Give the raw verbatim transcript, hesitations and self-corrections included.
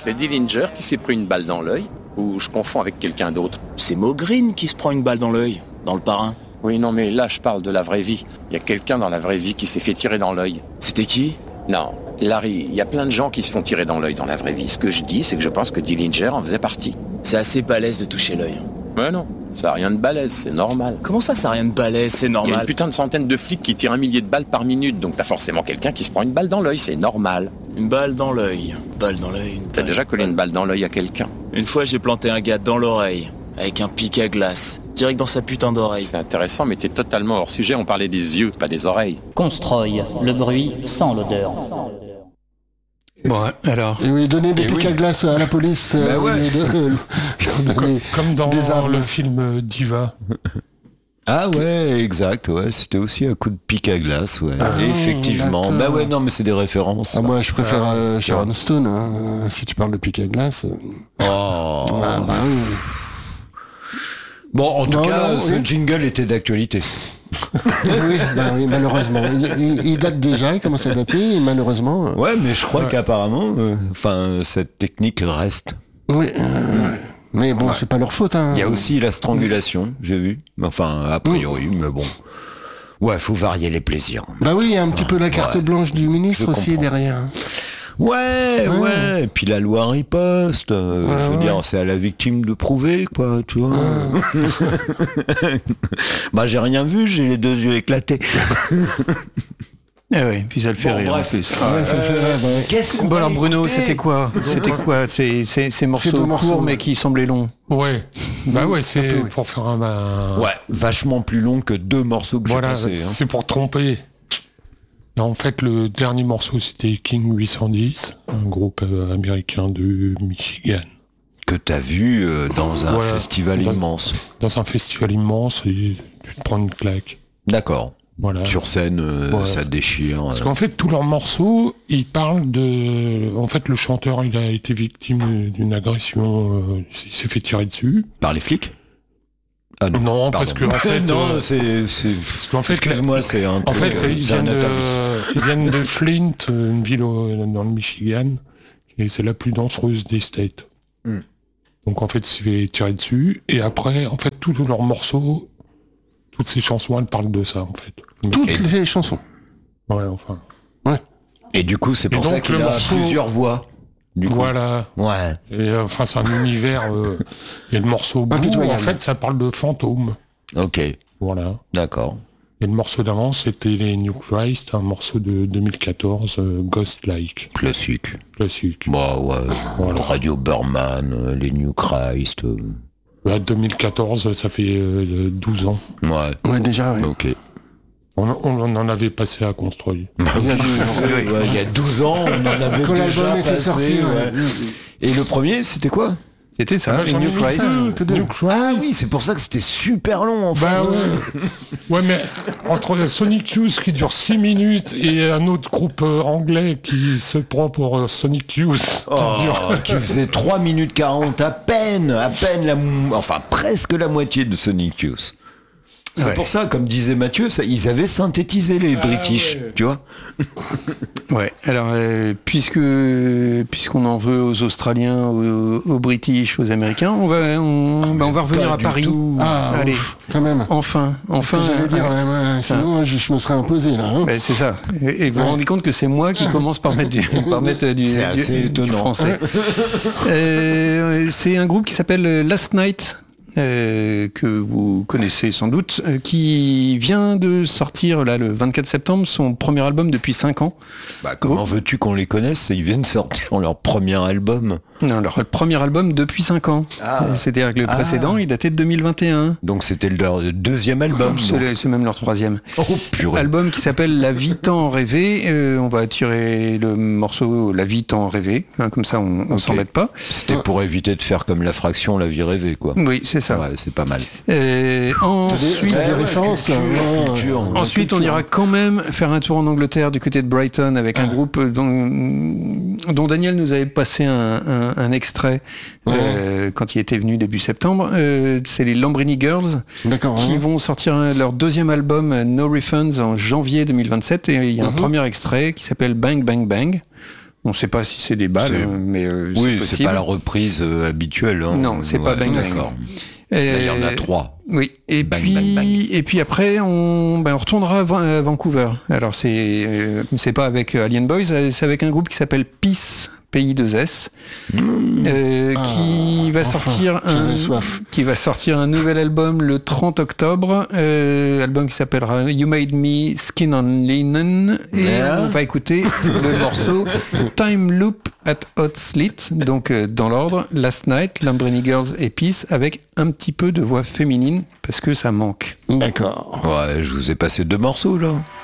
c'est Dillinger qui s'est pris une balle dans l'œil, ou je confonds avec quelqu'un d'autre. C'est Mo Green qui se prend une balle dans l'œil, dans Le Parrain. Oui, non, mais là, je parle de la vraie vie. Il y a quelqu'un dans la vraie vie qui s'est fait tirer dans l'œil. C'était qui ? Non, Larry, il y a plein de gens qui se font tirer dans l'œil dans la vraie vie. Ce que je dis, c'est que je pense que Dillinger en faisait partie. C'est assez balèze de toucher l'œil. Mais non, ça n'a rien de balèze, c'est normal. Comment ça, ça n'a rien de balèze, c'est Il y a normal ? une putain de centaine de flics qui tirent un millier de balles par minute, donc t'as forcément quelqu'un qui se prend une balle dans l'œil, c'est normal. Une balle dans l'œil, une balle dans l'œil, une T'as balle... déjà collé une balle dans l'œil à quelqu'un? Une fois, j'ai planté un gars dans l'oreille, avec un pic à glace, direct dans sa putain d'oreille. C'est intéressant, mais t'es totalement hors sujet, on parlait des yeux, pas des oreilles. Constroy, le bruit sans l'odeur. Bon, alors... Et oui, donner des Et pics oui. à glace à la police. Bah euh, ouais. au lieu de leur donner Comme dans des armes. le film Diva. Ah ouais, exact, ouais, c'était aussi un coup de pic à glace, ouais. Ah, effectivement. d'accord. Bah ouais, non, mais c'est des références. Ah, moi, je préfère euh, Sharon Stone, hein, euh, si tu parles de pic à glace. euh. Oh. Ah, bah oui. Bon, en tout Non, cas, non, ce oui. jingle était d'actualité. oui, bah oui, malheureusement. Il, il- il date déjà, il commence à dater, et malheureusement. euh, Ouais, mais je crois Ouais. qu'apparemment, euh, enfin, cette technique reste. Oui, euh, mais bon, c'est pas leur faute. Hein. Il y a aussi la strangulation, j'ai vu. Enfin, a priori, mais bon. Ouais, faut varier les plaisirs. Bah oui, il y a un petit peu la carte Ouais. blanche du ministre Je aussi comprends. derrière. Ouais, ouais, Ouais. Et puis la loi riposte. euh, Ouais, je veux ouais. dire, c'est à la victime de prouver, quoi, tu vois. Bah, j'ai rien vu, j'ai les deux yeux éclatés. Ah oui, puis ça le fait Bon, rire bref. en plus. Ouais, ça fait rêve, ouais. Qu'est-ce qu'on Bon alors va Bruno, écouter c'était quoi C'était quoi ces, ces, ces morceaux deux courts morceaux, mais ouais. qui semblaient longs? Ouais. Bah ouais, c'est peu, oui. pour faire un... un- Ouais, vachement plus long que deux morceaux que Voilà, j'ai passés. hein. c'est pour tromper. Et en fait, le dernier morceau, c'était King huit cent dix, un groupe euh, américain de Michigan. Que t'as vu euh, dans un Voilà. festival Dans- immense. Dans un festival immense, et tu te prends une claque. D'accord. Voilà. Sur scène, euh, Ouais. ça déchire. Parce euh. qu'en fait, tous leurs morceaux, ils parlent de... En fait, le chanteur, il a été victime d'une agression, euh, il s'est fait tirer dessus. Par les flics Ah non, Non, pardon. parce que en fait, non, euh, c'est... c'est... Parce qu'en fait, Excuse-moi, c'est un En peu... fait, euh, ils c'est un viennent, atavisme. de, ils viennent de Flint, une ville au- dans le Michigan, et c'est la plus dangereuse des States. Hmm. Donc en fait, il s'est fait tirer dessus, et après, en fait, tous leurs morceaux, toutes ces chansons, elles parlent de ça, en fait. Toutes Et- les chansons. Ouais, enfin. Et du coup, c'est Et pour ça donc, qu'il le a morceau- plusieurs voix. Du coup. Voilà. Ouais. Et euh, enfin, c'est un univers. euh, et le morceau Blue, Impitoyable. en fait, ça parle de fantômes. Ok, Voilà. d'accord. Et le morceau d'avant, c'était les New Christ, un morceau de deux mille quatorze, euh, Ghost Like, Classique. classique. Bah ouais. Voilà. Radio Burman, euh, les New Christ. euh, Bah, deux mille quatorze, ça fait euh, douze ans. Ouais. Ouais, déjà, oui. Ok. On, on en avait passé à construire. Il y a du- Ouais, il y a douze ans, on en avait Quand déjà l'album était passé, sorti, ouais. ouais. Et le premier, c'était quoi C'était ça, Ah, les j'en ai New mis Christ. deux, que deux. New Christ. Ah oui, c'est pour ça que c'était super long en fait. Bah ouais. Ouais, mais entre Sonic Youth qui dure six minutes et un autre groupe euh, anglais qui se prend pour euh, Sonic Youth qui Oh, dure... qui faisait trois minutes quarante à peine, à peine la mo- enfin presque la moitié de Sonic Youth. C'est Ouais. pour ça, comme disait Mathieu, ça, ils avaient synthétisé les British, tu vois. Ouais, alors euh, puisque puisqu'on en veut aux Australiens, aux, aux British, aux Américains, on va on, bah, on va revenir Pas à du Paris. tout. Ah, Allez, ouf, quand même. enfin, Enfin, enfin. j'allais dire, euh, ouais, ouais, sinon je, je me serais imposé là. hein. ben, c'est ça. Et, et vous vous rendez compte que c'est moi qui commence par mettre du, par mettre du, C'est du- assez du étonnant. français. Euh, c'est un groupe qui s'appelle Last Night. Euh, que vous connaissez sans doute, euh, qui vient de sortir là le vingt-quatre septembre son premier album depuis cinq ans. Bah, comment veux-tu qu'on les connaisse? Ils viennent sortir leur premier album. Non, leur premier album depuis cinq ans. Ah. C'est-à-dire que le Ah. précédent, il datait de deux mille vingt et un. Donc c'était leur deuxième album. C'est donc. le- c'est même leur troisième. Oh purée. Album qui s'appelle La vie tant rêvée. Euh, on va tirer le morceau La vie tant rêvée. Hein, comme ça, on, on Ok. s'embête pas. C'était pour éviter de faire comme la fraction La vie rêvée, quoi. Oui, c'est ça. Ouais, c'est pas mal. Euh, T'as des, ensuite, t'as des ouais, références culture, ouais. culture. ensuite, on ira quand même faire un tour en Angleterre du côté de Brighton avec un groupe dont, dont Daniel nous avait passé un, un- un extrait euh, quand il était venu début septembre. Euh, c'est les Lambrini Girls D'accord. qui hein. vont sortir un- leur deuxième album No Refunds en janvier deux mille vingt-sept et il y a un Mhm. premier extrait qui s'appelle Bang Bang Bang. On ne sait pas si c'est des balles, C'est- hein, mais euh, Oui, c'est c'est possible. pas la reprise euh, habituelle. Hein. Non, c'est pas Bang Bang. D'accord. Euh, Là, il y en a trois. Oui, et Bang, puis bang, bang. et puis après on, ben, on retournera à Van- à Vancouver. Alors c'est euh, c'est pas avec Alien Boys, euh, c'est avec un groupe qui s'appelle Peace P I deux S euh, qui va enfin, sortir j'avais un soif. qui va sortir un nouvel album le trente octobre, euh, album qui s'appellera You Made Me Skin on Linen et Yeah. on va écouter le morceau Time Loop at Hot Slit, donc euh, dans l'ordre Last Night, Lamborghini Girls et Peace, avec un petit peu de voix féminine parce que ça manque. D'accord. Ouais, je vous ai passé deux morceaux là.